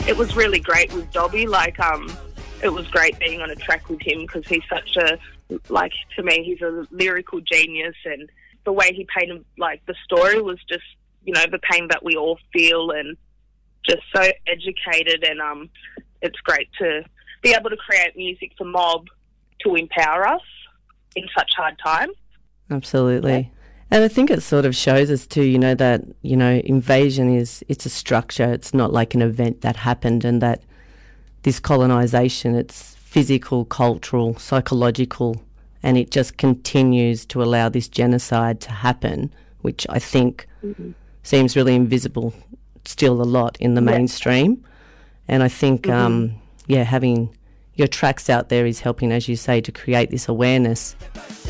it was really great with Dobby. It was great being on a track with him because he's such a, to me, he's a lyrical genius, and the way he painted, the story was just, the pain that we all feel, and just so educated, and it's great to be able to create music for Mob to empower us in such hard times. Absolutely. Yeah. And I think it sort of shows us too, that, invasion it's a structure. It's not like an event that happened, and that this colonisation, it's physical, cultural, psychological, and it just continues to allow this genocide to happen, which I think seems really invisible still a lot in the mainstream. And I think, having your tracks out there is helping, as you say, to create this awareness.